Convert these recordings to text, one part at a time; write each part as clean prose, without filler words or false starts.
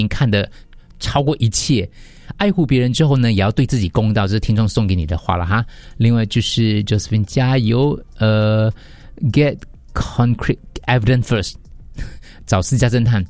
看的超过一切。爱护别人之后呢，也要对自己公道，这是听众送给你的话了哈。另外就是 Josephine 加油，get concrete evidence first， 找私家侦探。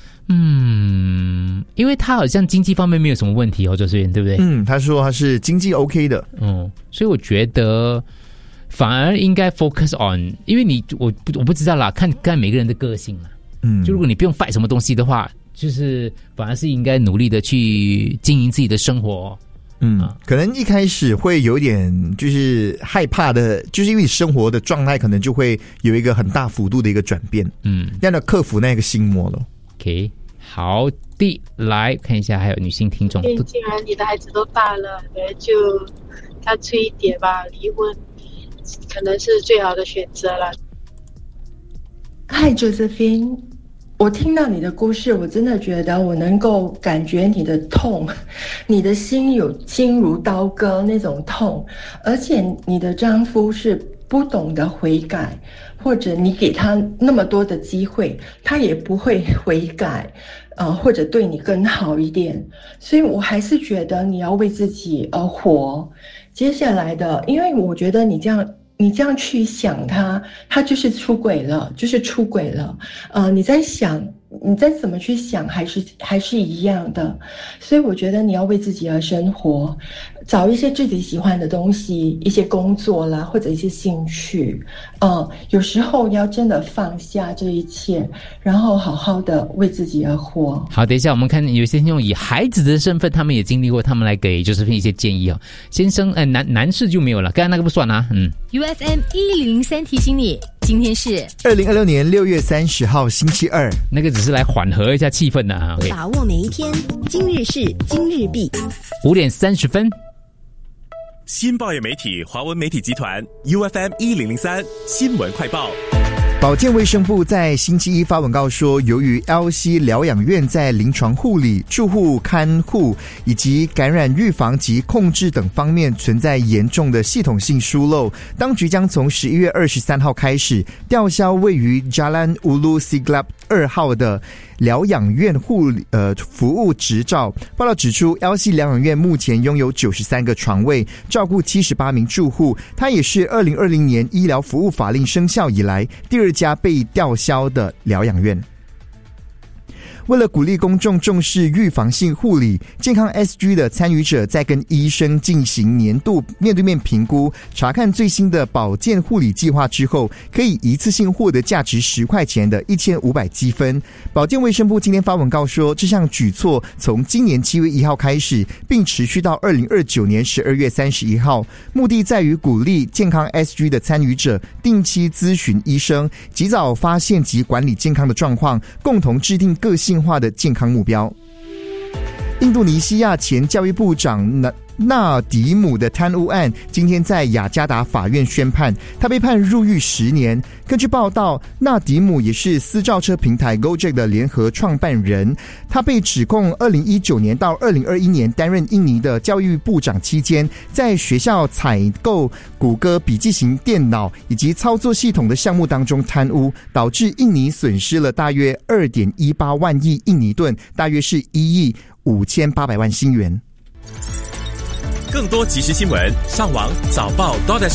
因为他好像经济方面没有什么问题哦，Josephine对不对？ 他说他是经济 OK 的。 所以我觉得反而应该 focus on， 因为我不知道啦，看每个人的个性啦。就如果你不用 fight 什么东西的话，就是反而是应该努力的去经营自己的生活。 可能一开始会有点就是害怕的，就是因为生活的状态可能就会有一个很大幅度的一个转变。让他克服那个心魔了。OK， 好的，来看一下还有女性听众。 既然你的孩子都大了，就干脆一点吧，离婚可能是最好的选择了。 嗨，Josephine，我听到你的故事，我真的觉得我能够感觉你的痛，你的心有心如刀割那种痛，而且你的丈夫是不懂得悔改，或者你给他那么多的机会，他也不会悔改，或者对你更好一点。所以我还是觉得你要为自己而活。接下来的，因为我觉得你这样去想他就是出轨了，你在想，你再怎么去想还是一样的。所以我觉得你要为自己而生活，找一些自己喜欢的东西，一些工作啦，或者一些兴趣。有时候要真的放下这一切，然后好好的为自己而活。 好，等一下我们看有些听众以孩子的身份，他们也经历过，他们来给Josephine一些建议哦。先生，男士就没有了，刚才那个不算啊。 UFM 1003提醒你，今天是 2026年6月30号星期二， 那个只是来缓和一下气氛的啊。Okay， 把握每一天，今日事今日毕。 5点30分。 新报业媒体华文媒体集团 UFM 1003新闻快报。 保健卫生部在星期一发文告说，由于 LC 疗养院在临床护理、住户看护以及感染预防及控制等方面存在严重的系统性疏漏，当局将从11月23号开始吊销位于 Jalan Ulu Siglap 2号的疗养院服务执照。报道指出 LC 疗养院目前拥有93个床位，照顾78名住户，它也是2020年医疗服务法令生效以来第2家被吊销的疗养院。为了鼓励公众重视预防性护理，健康 SG 的参与者在跟医生进行年度面对面评估，查看最新的保健护理计划之后，可以一次性获得价值10块钱的1500积分。保健卫生部今天发文告说，这项举措从今年7月1号开始，并持续到2029年12月31号，目的在于鼓励健康 SG 的参与者定期咨询医生，及早发现及管理健康的状况，共同制定个性化的健康目标。印度尼西亚前教育部长纳迪姆的贪污案今天在雅加达法院宣判，他被判入狱10年。根据报道，纳迪姆也是私造车平台 Gojek 的联合创办人，他被指控2019年到2021年担任印尼的教育部长期间，在学校采购谷歌笔记型电脑以及操作系统的项目当中贪污，导致印尼损失了大约 2.18 万亿印尼盾，大约是1亿5800万新元。 更多即时新闻，上网早报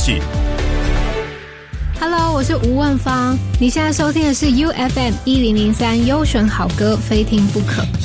.Hello， 我是吴问芳，你现在收听的是 UFM 1003优选好歌，非听不可。